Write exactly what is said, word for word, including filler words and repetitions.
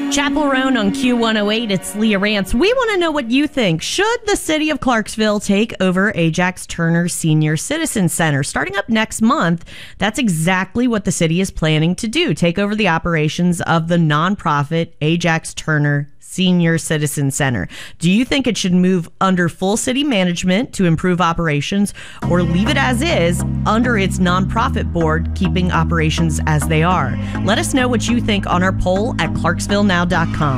Chapel Roan on Q one oh eight. It's Leah Rance. We want to know what you think. Should the city of Clarksville take over Ajax Turner Senior Citizen Center? Starting up next month, that's exactly what the city is planning to do. Take over the operations of the nonprofit Ajax Turner Senior Citizen Center. Do you think it should move under full city management to improve operations, or leave it as is under its nonprofit board, keeping operations as they are? Let us know what you think on our poll at clarksville now dot com.